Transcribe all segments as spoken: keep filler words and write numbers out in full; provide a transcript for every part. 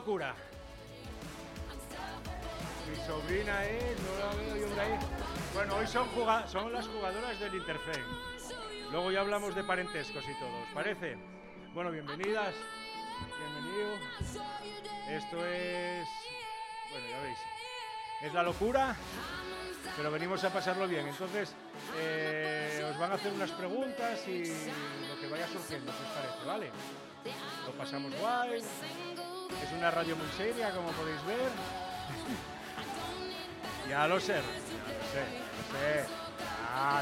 locura. Mi sobrina es, no la veo yo por ahí. Bueno, hoy son, juga son las jugadoras del Interfen. Luego ya hablamos de parentescos y todo, ¿os parece? Bueno, bienvenidas, bienvenido. Esto es, bueno, ya veis, es la locura, pero venimos a pasarlo bien. Entonces, eh, os van a hacer unas preguntas y lo que vaya surgiendo, si os parece, ¿vale? Lo pasamos guay. Es una radio muy seria, como podéis ver. Ya lo sé, ya lo sé, lo sé. Ah,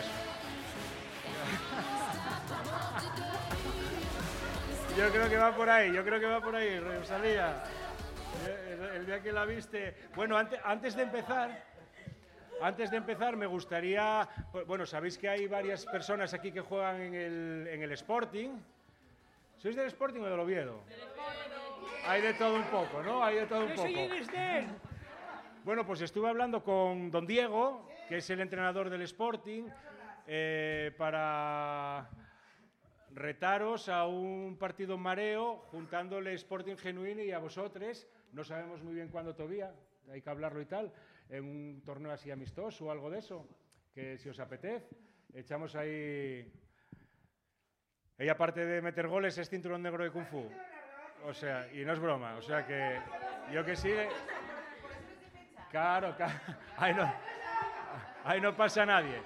yo creo que va por ahí, yo creo que va por ahí, Rosalía. El, el día que la viste. Bueno, antes, antes de empezar, antes de empezar me gustaría, bueno, sabéis que hay varias personas aquí que juegan en el, en el Sporting. ¿Sois del Sporting o del Oviedo? Hay de todo un poco, ¿no? Hay de todo un poco. Bueno, pues estuve hablando con don Diego, que es el entrenador del Sporting, eh, para retaros a un partido mareo, juntándole Sporting Genuini y a vosotros. No sabemos muy bien cuándo todavía, hay que hablarlo y tal, en un torneo así amistoso o algo de eso, que si os apetece, echamos ahí... Ella, aparte de meter goles, es cinturón negro de Kung Fu. O sea, y no es broma, o sea que yo que sí... Claro, claro. Ahí no, ahí no pasa nadie.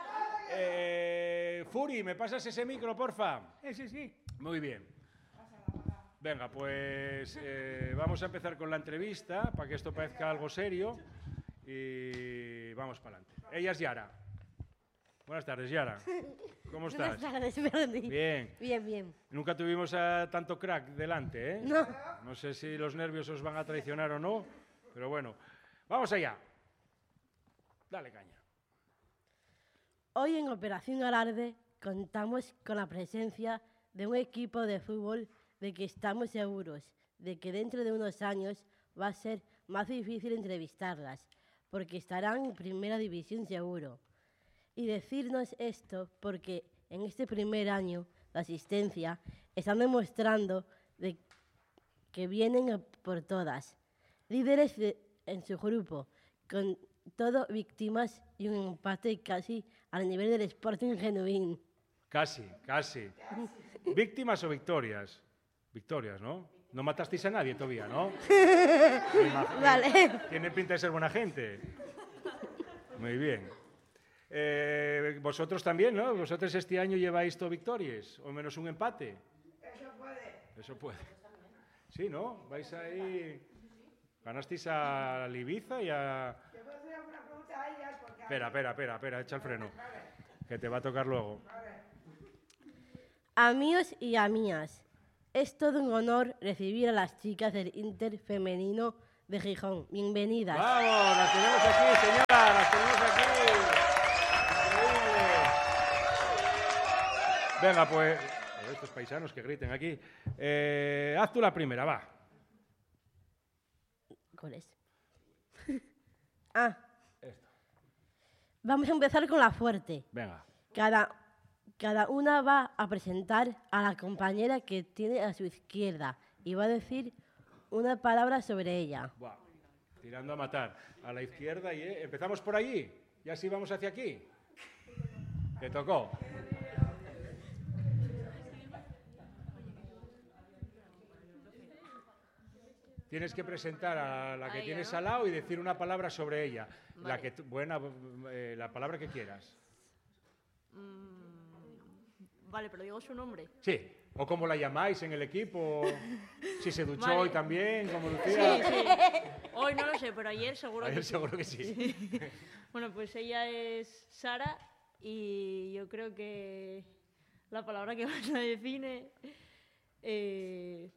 Eh, Furi, ¿me pasas ese micro, porfa? Sí, sí, sí. Muy bien. Venga, pues eh, vamos a empezar con la entrevista, para que esto parezca algo serio. Y vamos para adelante. Ella es Yara. Buenas tardes, Yara. ¿Cómo estás? Buenas tardes, Bernie. Bien. Bien, bien. Nunca tuvimos a tanto crack delante, ¿eh? No. No sé si los nervios os van a traicionar o no, pero bueno. Vamos allá. Dale caña. Hoy en Operación Alarde contamos con la presencia de un equipo de fútbol de que estamos seguros de que dentro de unos años va a ser más difícil entrevistarlas, porque estarán en primera división seguro. Y decirnos esto porque en este primer año de asistencia están demostrando de que vienen por todas. Líderes de, en su grupo, con todo víctimas y un empate casi al nivel del Sporting Genuín. Casi, casi. ¿Víctimas o victorias? Victorias, ¿no? No matasteis a nadie todavía, ¿no? Vale. Tiene pinta de ser buena gente. Muy bien. Eh, vosotros también, ¿no? Vosotros este año lleváis todo victorias, o menos un empate. Eso puede. Eso puede. Sí, ¿no? Vais ahí... Ganasteis a Ibiza y a... Te voy a hacer una pregunta a ellas porque... Espera, espera, espera, espera, echa el freno. Que te va a tocar luego. Amigos y amigas, es todo un honor recibir a las chicas del Inter femenino de Gijón. Bienvenidas. ¡Vamos! ¡Las tenemos aquí, señora! ¡Las tenemos aquí! ¡Increíble! Venga, pues... Estos paisanos que griten aquí. Eh, haz tú la primera, va. ¿Cuál es? Ah. Esto. Vamos a empezar con la fuerte. Venga. Cada, cada una va a presentar a la compañera que tiene a su izquierda y va a decir una palabra sobre ella. Buah. Tirando a matar. A la izquierda y... Eh, empezamos por allí. Y así vamos hacia aquí. Te tocó. Tienes que presentar a la que A ella, tienes ¿no? al lado y decir una palabra sobre ella. Vale. La que tú- buena, eh, la palabra que quieras. Mm, vale, pero digo su nombre. Sí. O cómo la llamáis en el equipo. Si se duchó Vale. hoy también, como Sí, Lucía. sí. Hoy no lo sé, pero ayer seguro Ayer que sí. seguro que sí. Bueno, pues ella es Sara y yo creo que la palabra que más la define... Eh...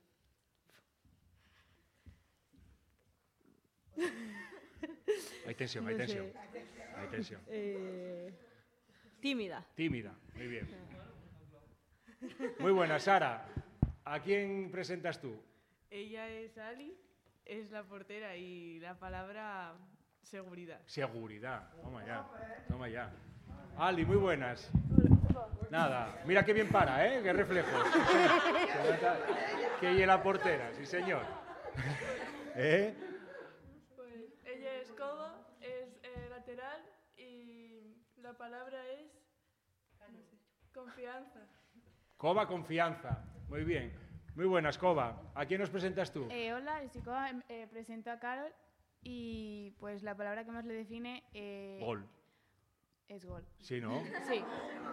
Hay tensión, no hay sé. tensión. Hay tensión. Eh... Tímida. Tímida. Muy bien. Muy buena, Sara. ¿A quién presentas tú? Ella es Ali, es la portera y la palabra seguridad. Seguridad. Toma ya. Toma ya. Ali, muy buenas. Nada. Mira qué bien para, ¿eh? Qué reflejos. Sí, señor. Que ella la portera, sí, señor. ¿Eh? Pues ella es codo, es eh, lateral y la palabra es no sé, confianza. Coba, confianza. Muy bien. Muy buenas, Coba. ¿A quién nos presentas tú? Eh, hola, soy Coba, eh, presento a Carol y pues la palabra que más le define eh, Gol. es gol. Sí, ¿no? Sí.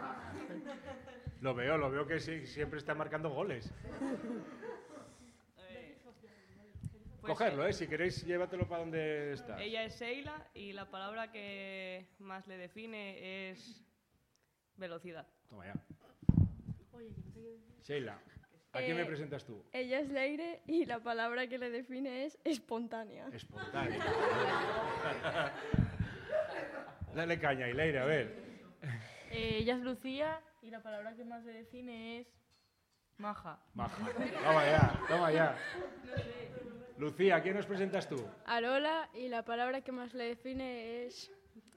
Lo veo, lo veo que sí, siempre está marcando goles. Pues, Cogerlo, ¿eh? Si queréis, llévatelo para donde está. Ella es Sheila y la palabra que más le define es velocidad. Toma ya. Sheila, ¿a quién me Eh, presentas tú? Ella es Leire y la palabra que le define es espontánea. Espontánea. Dale caña, Leire, a ver. Eh, ella es Lucía y la palabra que más le define es maja. Maja. Toma ya, toma ya. Lucía, ¿a quién nos presentas tú? Arola y la palabra que más le define es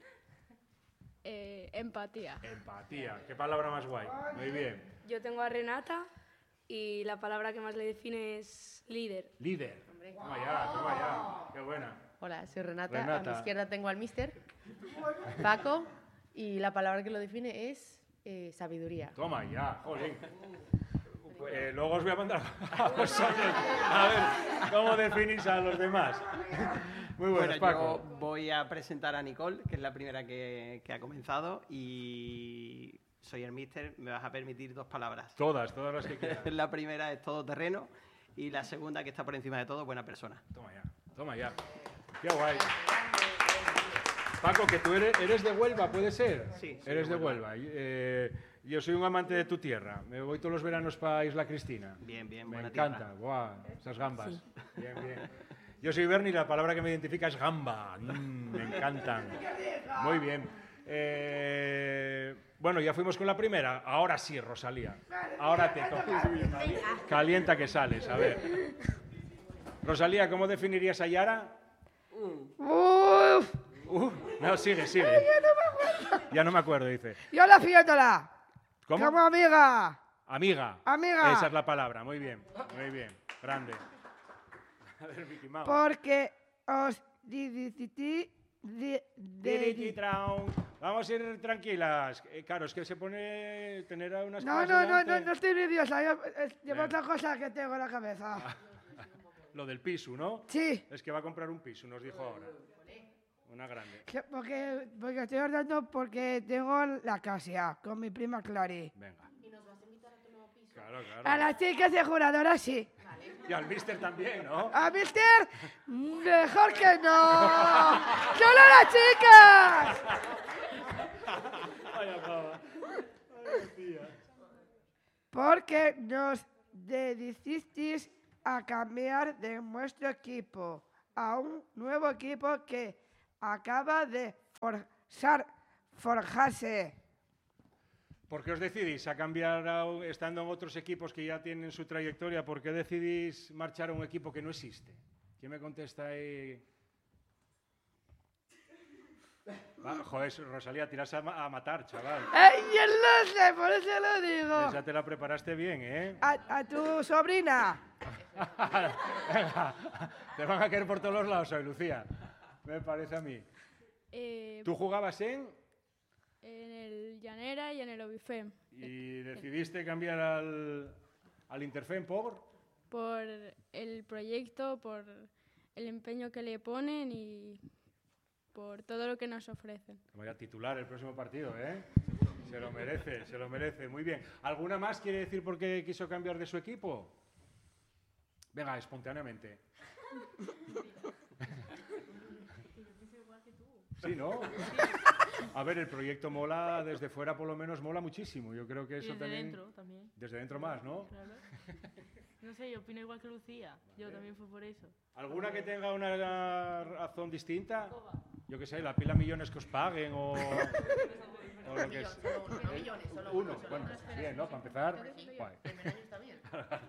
eh, empatía. Empatía. Qué palabra más guay. Muy bien. Yo tengo a Renata y la palabra que más le define es líder. Líder. Toma ya, toma ya. Qué buena. Hola, soy Renata. Renata. A mi izquierda tengo al mister Paco y la palabra que lo define es eh, sabiduría. Toma ya, jolín. Eh, luego os voy a mandar a vosotros a ver cómo definís a los demás. Muy buenas, Bueno, Paco. yo voy a presentar a Nicole, que es la primera que, que ha comenzado, y soy el míster. Me vas a permitir dos palabras. Todas, todas las que quieras. La primera es todoterreno y la segunda, que está por encima de todo, buena persona. Toma ya, toma ya. Qué guay. Paco, que tú eres, eres de Huelva, ¿puede ser? Sí, sí, Eres de de Huelva. Huelva. Eh, yo soy un amante de tu tierra. Me voy todos los veranos para Isla Cristina. Bien, bien, Me buena encanta. tierra. Buah, esas gambas. Bien, bien. Yo soy Bernie y la palabra que me identifica es gamba. Mm, me encantan. Muy bien. Eh, bueno, ya fuimos con la primera. Ahora sí, Rosalía. Ahora te toca. Calienta que sales, a ver. Rosalía, ¿cómo definirías a Yara? Uf, Uh, no, sigue, sigue. Ya no me acuerdo, dice. yo la fiéndola. ¿Cómo? Como amiga. Amiga. Amiga. Esa es la palabra, muy bien, muy bien. Grande. A ver, Mickey Mouse. Porque os decidí de, Tiriti de, traun. Vamos a ir tranquilas. Eh, claro, es que se pone tener a unas No, cosas no, no, delante. no, no estoy nerviosa. Yo, es, llevo Bien. otra cosa que tengo en la cabeza. Lo del piso, ¿no? Sí. Es que va a comprar un piso, nos dijo ahora. Una grande. Que- Porque, porque estoy ordenando porque tengo la casa con mi prima Clary. Venga. ¿Y nos vas a invitar a tu nuevo piso? Claro, A claro. las chicas de juradoras sí. Y al mister también, ¿no? A Mister, mejor que no. ¡Solo las chicas! Vaya pava. Ay, tía. Porque nos decidisteis a cambiar de nuestro equipo a un nuevo equipo que acaba de forzar, forjarse. ¿Por qué os decidís a cambiar, a un- estando en otros equipos que ya tienen su trayectoria, por qué decidís marchar a un equipo que no existe? ¿Quién me contesta ahí? Va, joder, Rosalía, tiras a, ma- a matar, chaval. ¡Ey, yo lo sé! Por eso lo digo. Esa te la preparaste bien, ¿eh? A, a tu sobrina. Venga, te van a caer por todos los lados hoy, Lucía. Me parece a mí. Eh, ¿Tú jugabas en en el Llanera y en el Obifem. y decidiste cambiar al, al Interfem por? Por el proyecto, por el empeño que le ponen y por todo lo que nos ofrecen. Voy a titular el próximo partido, ¿eh? Se lo merece, se lo merece. Muy bien. ¿Alguna más quiere decir por qué quiso cambiar de su equipo? Venga, espontáneamente. Sí, ¿no? A ver, el proyecto mola, desde fuera por lo menos mola muchísimo. Yo creo que Y eso desde también... dentro también. Desde dentro más, ¿no? Claro. No sé, yo opino igual que Lucía. Yo también fui por eso. ¿Alguna que tenga una razón distinta? Yo qué sé, la pila millones que os paguen o... o lo que es. Uno, millones, solo Uno, uno, solo bueno, uno. bien, ¿no? Para empezar, guay. Primer año está bien.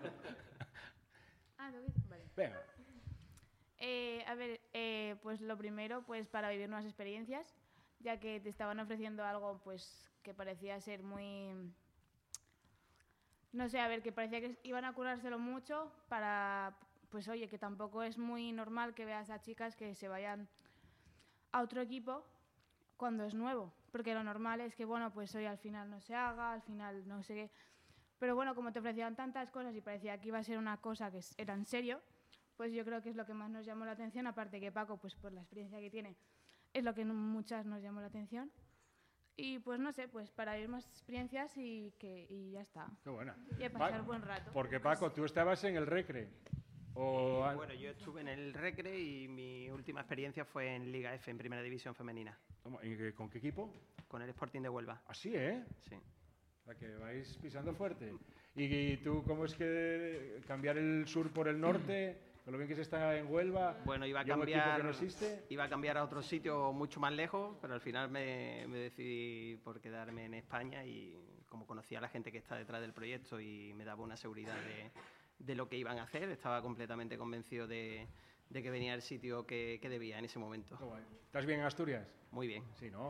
Ah, ¿tengo que- vale. Venga. Eh, a ver, eh, pues lo primero, pues para vivir nuevas experiencias, ya que te estaban ofreciendo algo pues que parecía ser muy... No sé, a ver, que parecía que iban a curárselo mucho para pues oye, que tampoco es muy normal que veas a chicas que se vayan a otro equipo cuando es nuevo, porque lo normal es que, bueno, pues hoy al final no se haga, al final no sé qué. Pero bueno, como te ofrecían tantas cosas y parecía que iba a ser una cosa que era en serio, pues yo creo que es lo que más nos llamó la atención, aparte que Paco, pues por la experiencia que tiene, es lo que muchas nos llamó la atención. Y pues no sé, pues para ir más experiencias y, que, y ya está. Qué buena. Y a pasar Va- buen rato. Porque Paco, tú estabas en el Recre. O... Y, bueno, yo estuve en el Recre y mi última experiencia fue en Liga F, en Primera División Femenina. ¿Cómo? ¿Y qué- ¿Con qué equipo? Con el Sporting de Huelva. Así, ¿eh? Sí. O sea, que vais pisando fuerte. ¿Y, y tú cómo es que cambiar el sur por el norte, con lo bien que se está en Huelva? Bueno, iba a y un equipo cambiar, que no existe? iba a cambiar a otro sitio mucho más lejos, pero al final me, me decidí por quedarme en España y como conocía a la gente que está detrás del proyecto y me daba una seguridad de, de lo que iban a hacer, estaba completamente convencido de, de que venía el sitio que, que debía en ese momento. Qué guay. ¿Estás bien en Asturias? Muy bien. Sí, ¿no?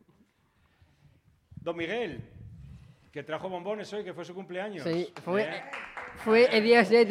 Don Miguel, que trajo bombones hoy, que fue su cumpleaños. Sí, fue, ¿Eh? fue el día seis de